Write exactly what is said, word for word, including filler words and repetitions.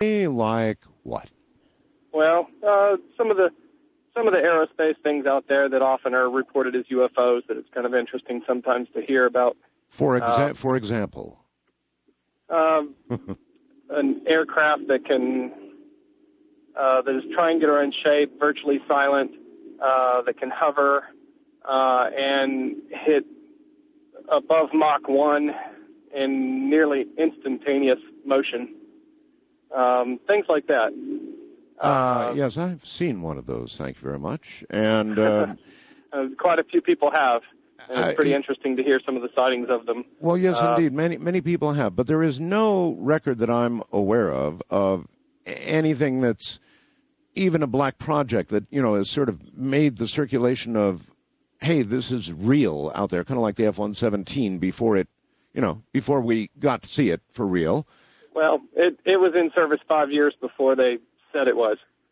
Like what? Well, uh, some of the some of the aerospace things out there that often are reported as U F Os that it's kind of interesting sometimes to hear about. For exa- uh, for example, um, an aircraft that can uh, that is triangular in shape, virtually silent, uh, that can hover uh, and hit above Mach one in nearly instantaneous motion. Um, things like that. Uh, uh, yes, I've seen one of those. Thank you very much. And um, uh, quite a few people have. And it's pretty I, interesting to hear some of the sightings of them. Well, yes, uh, indeed. Many many people have. But there is no record that I'm aware of of anything that's even a black project that, you know, has sort of made the circulation of, hey, this is real out there, kind of like the F one seventeen before it, you know, before we got to see it for real. Well, it, it was in service five years before they said it was.